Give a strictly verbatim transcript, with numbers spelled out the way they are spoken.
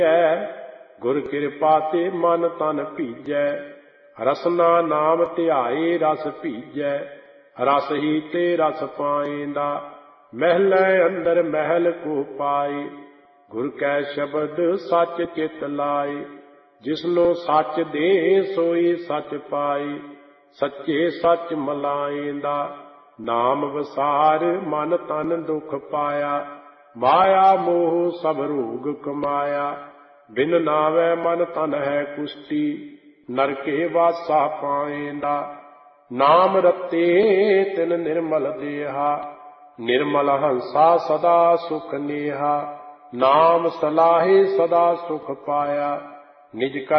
ਗੁਰ ਕਿਰਪਾ ਤੇ ਮਨ ਤਨ ਭੀਜੈ। ਰਸਨਾ ਨਾਮ ਧਿਆਏ ਰਸ ਭੀਜੈ। ਰਸ ਹੀ ਤੇ ਰਸ ਪਾਏਂਦਾ। ਮਹਿਲੈ ਅੰਦਰ ਮਹਿਲ ਕੋ ਪਾਏ। ਗੁਰ ਕੈ ਸ਼ਬਦ ਸੱਚ ਚਿਤ ਲਾਏ। ਜਿਸਨੂੰ ਸੱਚ ਦੇ ਸੋਈ ਸੱਚ ਪਾਏ। ਸੱਚੇ ਸੱਚ ਮਲਾਏਂਦਾ। ਨਾਮ ਵਸਾਰ ਮਨ ਤਨ ਦੁਖ ਪਾਇਆ। ਮਾਇਆ ਮੋਹ ਸਭ ਰੋਗ ਕਮਾਇਆ। ਬਿਨ ਨਾਵੈ ਮਨ ਤਨ ਹੈ ਕੁਸ਼ਟੀ। ਨਰਕੇ ਵਾਸਾ ਪਾਏਂਦਾ। ਨਾਮ ਰਤੇ ਤਿਨ ਨਿਰਮਲ ਦੇਹਾ। ਨਿਰਮਲ ਹੰਸਾ ਸਦਾ ਸੁਖ ਨੇਹਾ। ਨਾਮ ਸਲਾਹੇ ਸਦਾ ਸੁਖ ਪਾਇਆ। ਨਿਜ ਕਰ